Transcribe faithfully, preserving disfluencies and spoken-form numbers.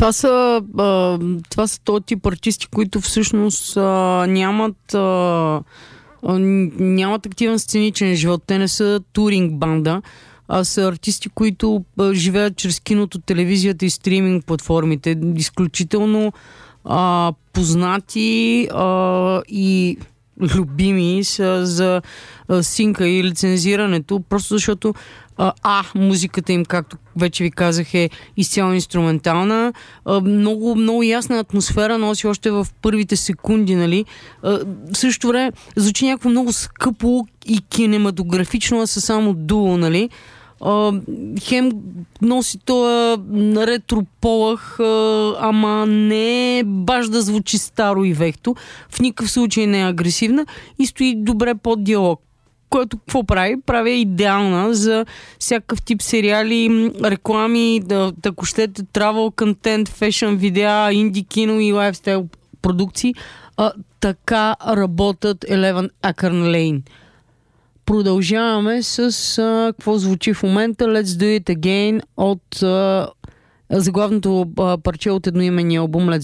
Това са, а, това са този тип артисти, които всъщност а, нямат, а, а, нямат активен сценичен живот. Те не са туринг банда, а са артисти, които а, живеят чрез киното, телевизията и стриминг платформите. Изключително а, познати а, и любими са за а, синка и лицензирането, просто защото а, а, музиката им, както вече ви казах, е изцяло инструментална. А, много, много ясна атмосфера носи още в първите секунди, нали? А, в същото време звучи някакво много скъпо и кинематографично, а са само дуо, нали? Uh, хем носи тоя ретро полъх, uh, ама не е баш да звучи старо и вехто. В никакъв случай не е агресивна и стои добре под диалог. Което какво прави? Прави идеална за всякакъв тип сериали, реклами, да, ако щете, travel контент, фешън видеа, инди кино и лайфстайл продукции. Uh, така работят Eleven Acorn Lane. Продължаваме с а, какво звучи в момента Let's Do It Again от а, заглавното а, парче от едноименния албум Let's